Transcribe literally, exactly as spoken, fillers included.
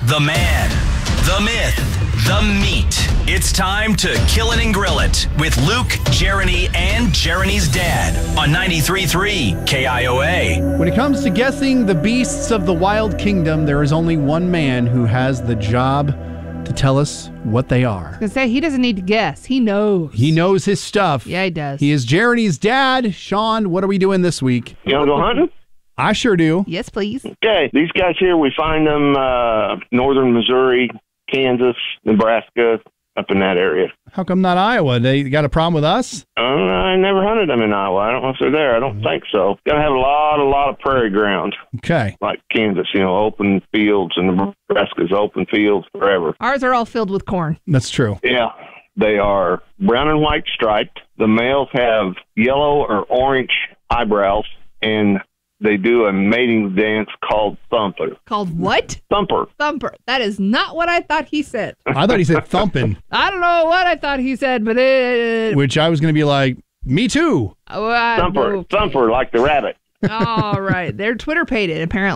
The man, the myth, the meat. It's time to Kill It and Grill It with Luke, Jeremy, and Jeremy's dad on ninety-three point three K I O A. When it comes to guessing the beasts of the wild kingdom, there is only one man who has the job to tell us what they are. I was gonna say, he doesn't need to guess. He knows. He knows his stuff. Yeah, he does. He is Jeremy's dad. Sean, what are we doing this week? You want to go hunting? I sure do. Yes, please. Okay, these guys here, we find them uh, northern Missouri, Kansas, Nebraska, up in that area. How come not Iowa? They got a problem with us? Uh, I never hunted them in Iowa. I don't know if they're there. I don't think so. Got to have a lot, a lot of prairie ground. Okay. Like Kansas, you know, open fields, and Nebraska's open fields forever. Ours are all filled with corn. That's true. Yeah, they are brown and white striped. The males have yellow or orange eyebrows, and they do a mating dance called Thumper. Called what? Thumper. Thumper. That is not what I thought he said. I thought he said thumping, I don't know what I thought he said, but it... which I was going to be like, me too. Oh, I- Thumper. okay. Thumper, like the rabbit. All right. They're Twitter pated, apparently.